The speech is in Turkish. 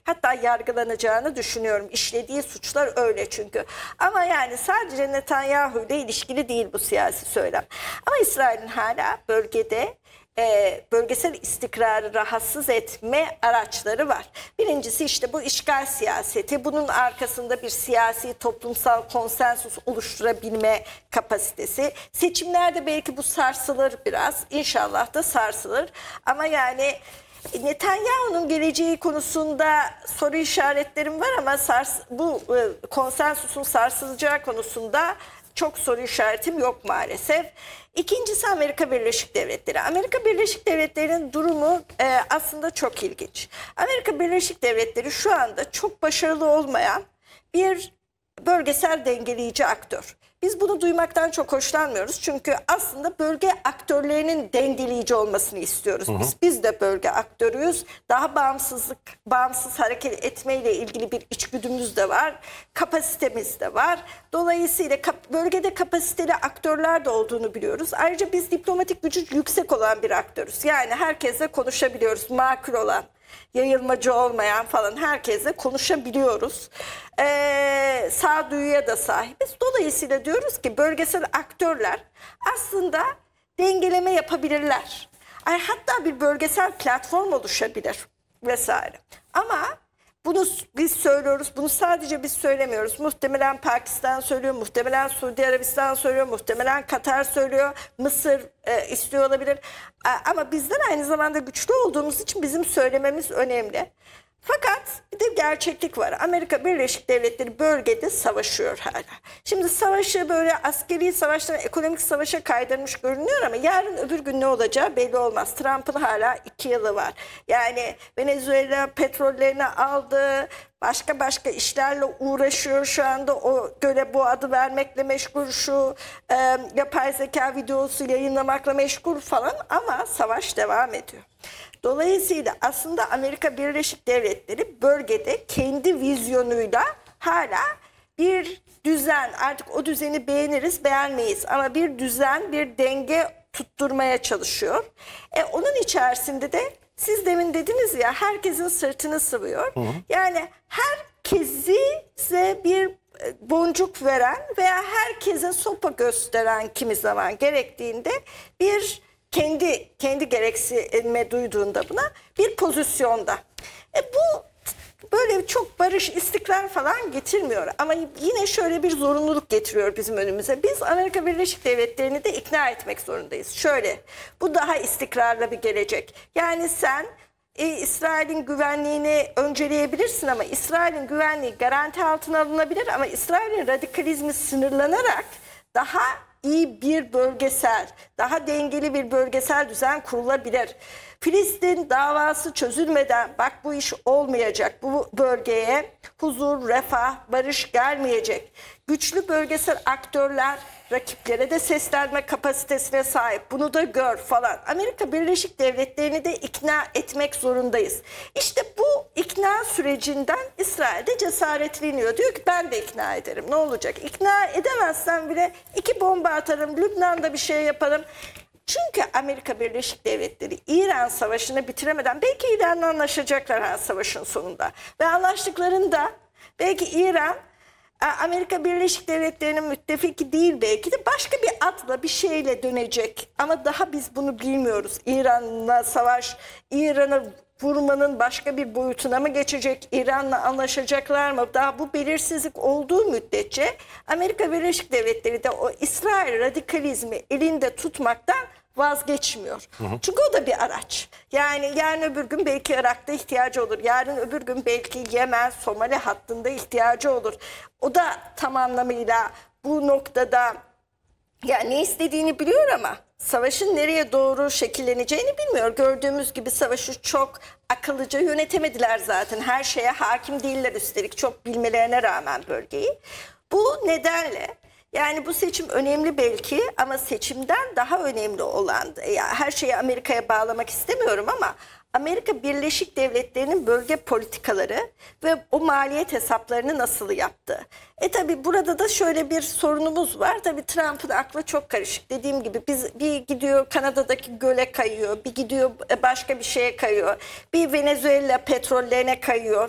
Hatta yargılanacağını düşünüyorum. İşlediği suçlar öyle çünkü. Ama yani sadece Netanyahu ile ilişkili değil bu siyasi söylem. Ama İsrail'in hala bölgede bölgesel istikrarı rahatsız etme araçları var. Birincisi işte bu işgal siyaseti. Bunun arkasında bir siyasi toplumsal konsensus oluşturabilme kapasitesi. Seçimlerde belki bu sarsılır biraz. İnşallah da sarsılır. Ama yani Netanyahu'nun geleceği konusunda soru işaretlerim var ama bu konsensusun sarsılacağı konusunda çok soru işaretim yok maalesef. İkincisi Amerika Birleşik Devletleri. Amerika Birleşik Devletleri'nin durumu aslında çok ilginç. Amerika Birleşik Devletleri şu anda çok başarılı olmayan bir bölgesel dengeleyici aktör. Biz bunu duymaktan çok hoşlanmıyoruz. Çünkü aslında bölge aktörlerinin dengeleyici olmasını istiyoruz. Biz de bölge aktörüyüz. Daha bağımsız hareket etmeyle ilgili bir içgüdümüz de var. Kapasitemiz de var. Dolayısıyla bölgede kapasiteli aktörler de olduğunu biliyoruz. Ayrıca biz diplomatik gücü yüksek olan bir aktörüz. Yani herkesle konuşabiliyoruz. Makul olan, yayılmacı olmayan falan herkesle konuşabiliyoruz. Sağduyuya da sahibiz. Dolayısıyla diyoruz ki bölgesel aktörler aslında dengeleme yapabilirler. Hatta bir bölgesel platform oluşabilir vesaire. Ama bunu biz söylüyoruz. Bunu sadece biz söylemiyoruz. Muhtemelen Pakistan söylüyor, muhtemelen Suudi Arabistan söylüyor, muhtemelen Katar söylüyor, Mısır istiyor olabilir. Ama bizler aynı zamanda güçlü olduğumuz için bizim söylememiz önemli. Fakat bir de gerçeklik var. Amerika Birleşik Devletleri bölgede savaşıyor hala. Şimdi savaşı böyle askeri savaştan ekonomik savaşa kaydırmış görünüyor ama yarın öbür gün ne olacağı belli olmaz. Trump'ın hala 2 yılı var. Yani Venezuela petrollerini aldı, başka işlerle uğraşıyor şu anda. O göle bu adı vermekle meşgul, şu yapay zeka videosu yayınlamakla meşgul falan ama savaş devam ediyor. Dolayısıyla aslında Amerika Birleşik Devletleri bölgede kendi vizyonuyla hala bir düzen, artık o düzeni beğeniriz beğenmeyiz ama bir düzen, bir denge tutturmaya çalışıyor. Onun içerisinde de siz demin dediniz ya, herkesin sırtını sıvıyor. Yani herkesi size bir boncuk veren veya herkese sopa gösteren kimi zaman gerektiğinde bir kendi gereksinme duyduğunda buna bir pozisyonda. Bu böyle çok barış, istikrar falan getirmiyor. Ama yine şöyle bir zorunluluk getiriyor bizim önümüze. Biz Amerika Birleşik Devletleri'ni de ikna etmek zorundayız. Şöyle, bu daha istikrarlı bir gelecek. Yani sen İsrail'in güvenliğini önceleyebilirsin ama İsrail'in güvenliği garanti altına alınabilir ama İsrail'in radikalizmi sınırlanarak daha iyi bir bölgesel, daha dengeli bir bölgesel düzen kurulabilir. Filistin davası çözülmeden bak bu iş olmayacak. Bu bölgeye huzur, refah, barış gelmeyecek. Güçlü bölgesel aktörler rakiplere de seslenme kapasitesine sahip. Bunu da gör falan. Amerika Birleşik Devletleri'ni de ikna etmek zorundayız. İşte bu ikna sürecinden İsrail de cesaretleniyor. Diyor ki ben de ikna ederim. Ne olacak? İkna edemezsem bile 2 bomba atarım. Lübnan'da bir şey yaparım. Çünkü Amerika Birleşik Devletleri İran Savaşı'nı bitiremeden belki İran'la anlaşacaklar savaşın sonunda. Ve anlaştıklarında belki İran Amerika Birleşik Devletleri'nin müttefiki değil, belki de başka bir adla bir şeyle dönecek. Ama daha biz bunu bilmiyoruz. İran'la savaş, İran'ı vurmanın başka bir boyutuna mı geçecek? İran'la anlaşacaklar mı? Daha bu belirsizlik olduğu müddetçe Amerika Birleşik Devletleri de o İsrail radikalizmi elinde tutmaktan vazgeçmiyor. Çünkü o da bir araç. Yani yarın öbür gün belki Irak'ta ihtiyacı olur. Yarın öbür gün belki Yemen, Somali hattında ihtiyacı olur. O da tam anlamıyla bu noktada yani ne istediğini biliyor ama savaşın nereye doğru şekilleneceğini bilmiyor. Gördüğümüz gibi savaşı çok akıllıca yönetemediler zaten. Her şeye hakim değiller üstelik, çok bilmelerine rağmen bölgeyi. Bu nedenle yani bu seçim önemli belki ama seçimden daha önemli olan, ya her şeyi Amerika'ya bağlamak istemiyorum ama Amerika Birleşik Devletleri'nin bölge politikaları ve o maliyet hesaplarını nasıl yaptı? Tabi burada da şöyle bir sorunumuz var. Tabi Trump'ın aklı çok karışık. Dediğim gibi bir gidiyor Kanada'daki göle kayıyor, bir gidiyor başka bir şeye kayıyor, bir Venezuela petrollerine kayıyor.